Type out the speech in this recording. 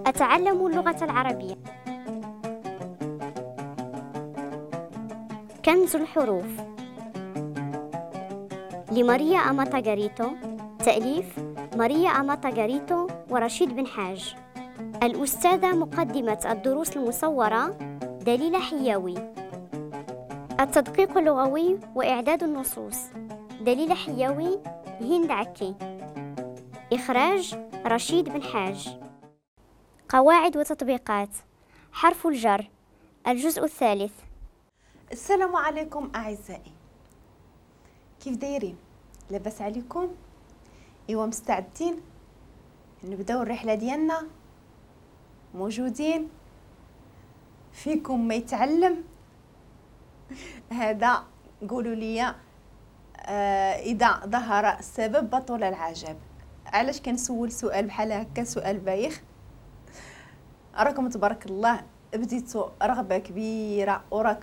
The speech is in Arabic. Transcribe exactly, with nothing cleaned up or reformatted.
أتعلم اللغة العربية. كنز الحروف لماريا أماتا غاريتو، تأليف ماريا أماتا غاريتو ورشيد بن حاج. الأستاذة مقدمة الدروس المصورة دليلة حياوي. التدقيق اللغوي وإعداد النصوص دليلة حياوي، هند عكي. إخراج رشيد بن حاج. قواعد وتطبيقات. حرف الجر، الجزء الثالث. السلام عليكم أعزائي، كيف دايرين؟ لاباس عليكم؟ ايوا مستعدين نبداو الرحلة ديالنا؟ موجودين؟ فيكم ما يتعلم؟ هذا قولوا لي آه اذا ظهر السبب بطل العجب. علاش كنسول سؤال بحال هكا، سؤال بايخ؟ راكم تبارك الله بديتوا رغبه كبيره وراك